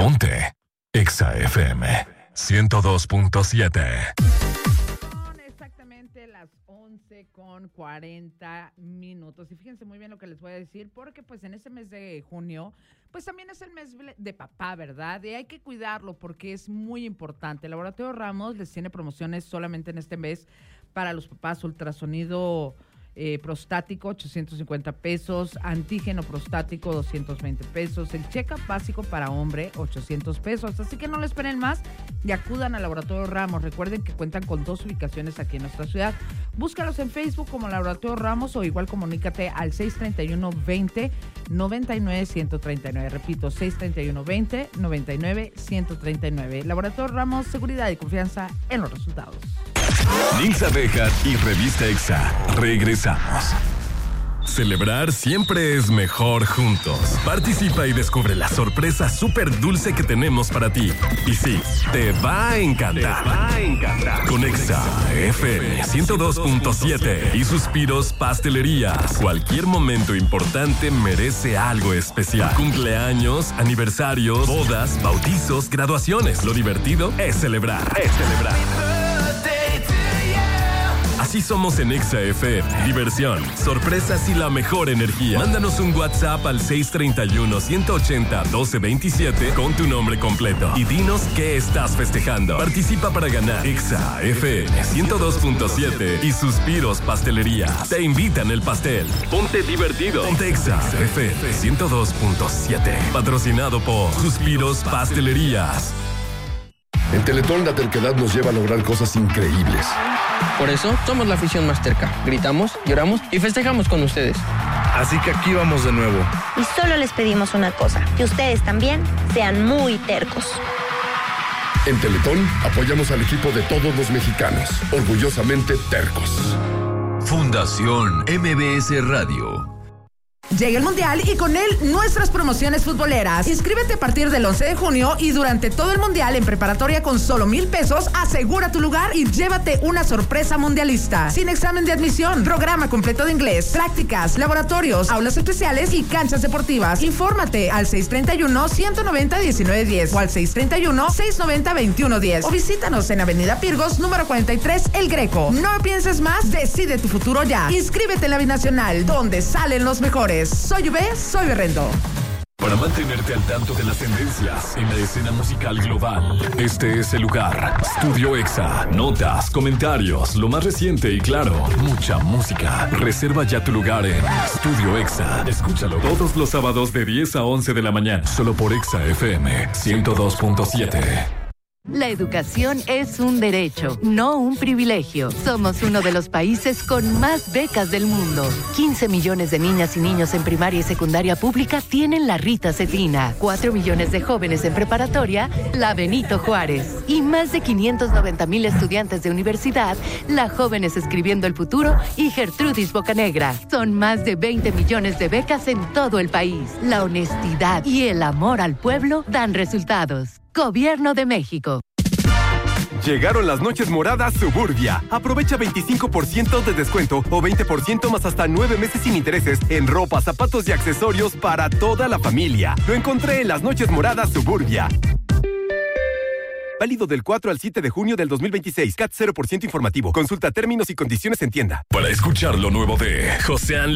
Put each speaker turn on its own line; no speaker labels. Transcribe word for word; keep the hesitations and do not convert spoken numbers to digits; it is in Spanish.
Ponte Exa F M ciento dos punto siete.
Son exactamente las once con cuarenta minutos. Y fíjense muy bien lo que les voy a decir, porque pues en este mes de junio, pues también es el mes de papá, ¿verdad? Y hay que cuidarlo porque es muy importante. El Laboratorio Ramos les tiene promociones solamente en este mes para los papás: ultrasonido Eh, prostático, ochocientos cincuenta pesos, antígeno prostático, doscientos veinte pesos, el check-up básico para hombre, ochocientos pesos. Así que no le esperen más y acudan al Laboratorio Ramos. Recuerden que cuentan con dos ubicaciones aquí en nuestra ciudad. Búscalos en Facebook como Laboratorio Ramos o igual comunícate al seis treinta y uno veinte noventa y nueve ciento treinta y nueve. Repito, seis treinta y uno veinte noventa y nueve ciento treinta y nueve. Laboratorio Ramos, seguridad y confianza en los resultados.
Nilsa Bejar y Revista Exa. Regresamos. Celebrar siempre es mejor juntos. Participa y descubre la sorpresa súper dulce que tenemos para ti. Y sí, te va a encantar. Te va a encantar. Con Exa F M ciento dos punto siete y Suspiros Pastelerías. Cualquier momento importante merece algo especial. Cumpleaños, aniversarios, bodas, bautizos, graduaciones. Lo divertido es celebrar. Es celebrar. Así somos en Exa F M. Diversión, sorpresas y la mejor energía. Mándanos un WhatsApp al seis treinta y uno ciento ochenta doce veintisiete con tu nombre completo y dinos qué estás festejando. Participa para ganar Exa F M ciento dos punto siete y Suspiros Pastelerías. Te invitan el pastel. Ponte divertido. Ponte Exa F M ciento dos punto siete. Patrocinado por Suspiros Pastelerías.
En Teletón la terquedad nos lleva a lograr cosas increíbles.
Por eso somos la afición más terca. Gritamos, lloramos y festejamos con ustedes.
Así que aquí vamos de nuevo.
Y solo les pedimos una cosa, que ustedes también sean muy tercos.
En Teletón apoyamos al equipo de todos los mexicanos, orgullosamente tercos.
Fundación M B S Radio.
Llega el Mundial y con él nuestras promociones futboleras. Inscríbete a partir del once de junio y durante todo el Mundial en preparatoria con solo mil pesos, asegura tu lugar y llévate una sorpresa mundialista. Sin examen de admisión, programa completo de inglés, prácticas, laboratorios, aulas especiales y canchas deportivas. Infórmate al seis treinta y uno ciento noventa diecinueve diez o al seis treinta y uno seiscientos noventa veintiuno diez o visítanos en Avenida Pirgos, número cuarenta y tres, El Greco. No pienses más, decide tu futuro ya. Inscríbete en la Binacional, donde salen los mejores. Soy V, soy Berrendo.
Para mantenerte al tanto de las tendencias en la escena musical global, este es el lugar. Studio Exa. Notas, comentarios, lo más reciente y claro, mucha música. Reserva ya tu lugar en Studio Exa. Escúchalo todos los sábados de diez a once de la mañana, solo por Exa F M ciento dos punto siete.
La educación es un derecho, no un privilegio. Somos uno de los países con más becas del mundo. quince millones de niñas y niños en primaria y secundaria pública tienen la Rita Cetina. cuatro millones de jóvenes en preparatoria, la Benito Juárez. Y más de quinientos noventa mil estudiantes de universidad, la Jóvenes Escribiendo el Futuro y Gertrudis Bocanegra. Son más de veinte millones de becas en todo el país. La honestidad y el amor al pueblo dan resultados. Gobierno de México.
Llegaron las noches moradas Suburbia. Aprovecha veinticinco por ciento de descuento o veinte por ciento más hasta nueve meses sin intereses en ropa, zapatos y accesorios para toda la familia. Lo encontré en las noches moradas Suburbia. Válido del cuatro al siete de junio del dos mil veintiséis. C A T cero por ciento informativo. Consulta términos y condiciones en tienda.
Para escuchar lo nuevo de José